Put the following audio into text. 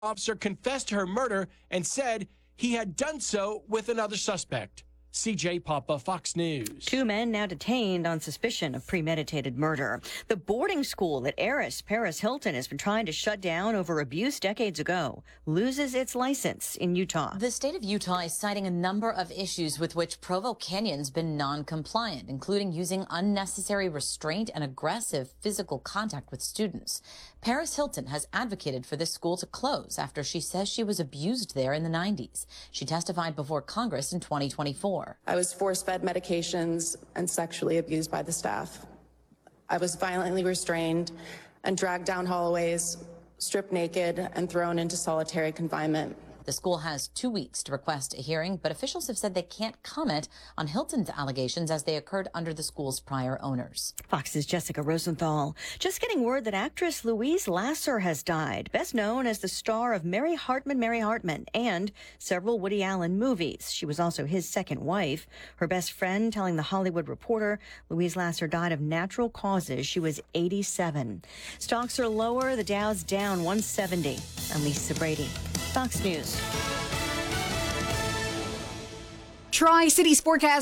officer confessed to her murder and said he had done so with another suspect. CJ Papa, Fox News. 2 men now detained on suspicion of premeditated murder. The boarding school that heiress Paris Hilton has been trying to shut down over abuse decades ago loses its license in Utah. The state of Utah is citing a number of issues with which Provo Canyon's been non-compliant, including using unnecessary restraint and aggressive physical contact with students. Paris Hilton has advocated for this school to close after she says she was abused there in the 90s. She testified before Congress in 2024. I was force-fed medications and sexually abused by the staff. I was violently restrained and dragged down hallways, stripped naked, and thrown into solitary confinement. The school has 2 weeks to request a hearing, but officials have said they can't comment on Hilton's allegations as they occurred under the school's prior owners. Fox's Jessica Rosenthal. Just getting word that actress Louise Lasser has died, best known as the star of Mary Hartman, and several Woody Allen movies. She was also his second wife. Her best friend telling The Hollywood Reporter Louise Lasser died of natural causes. She was 87. Stocks are lower. The Dow's down 170. I'm Lisa Brady. Fox News. Tri-Cities forecast.